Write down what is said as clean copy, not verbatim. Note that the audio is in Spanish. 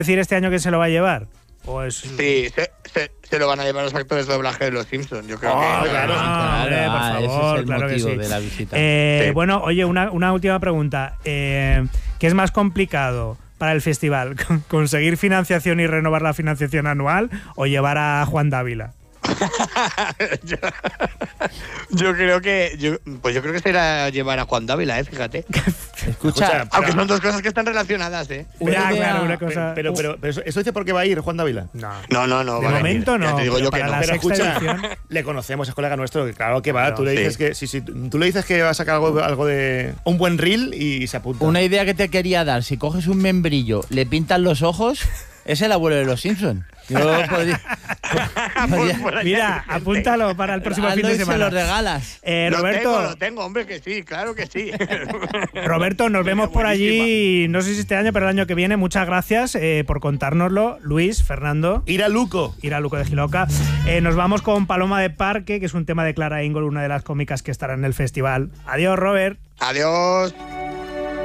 decir este año quién se lo va a llevar? ¿O es... Sí, se lo van a llevar los actores de doblaje de Los Simpsons, yo creo que... Claro, hombre, por favor, ese es el claro motivo que sí. de la visita. Sí. Bueno, oye, una última pregunta. ¿Qué es más complicado para el festival? ¿Conseguir financiación y renovar la financiación anual o llevar a Juan Dávila? yo creo que será llevar a Juan Dávila, fíjate. Escucha, Aunque son dos cosas que están relacionadas, Una cosa... Pero ¿eso dice por qué va a ir Juan Dávila? No. No. De vale, momento ya no. te digo yo que para no. la Pero sexta escucha, edición... le conocemos, es colega nuestro, que claro que va. Claro, tú le dices tú le dices que va a sacar algo de un buen reel y se apunta. una idea que te quería dar. Si coges un membrillo, le pintas los ojos, es el abuelo de los Simpsons. Yo podría... Mira, apúntalo para el próximo fin de semana. se lo regalas. Roberto, Lo tengo, hombre, que sí, claro que sí. Roberto, nos vemos por allí, no sé si este año, pero el año que viene. Muchas gracias por contárnoslo. Luis, Fernando. Ir a Luco de Giloca. Nos vamos con Paloma de Parque, que es un tema de Clara Ingol, una de las cómicas que estará en el festival. Adiós, Robert. Adiós.